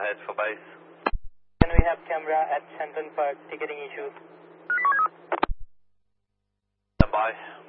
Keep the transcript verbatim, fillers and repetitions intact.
ahead for base. Can we have camera at Shenton Park ticketing issues? Stand by.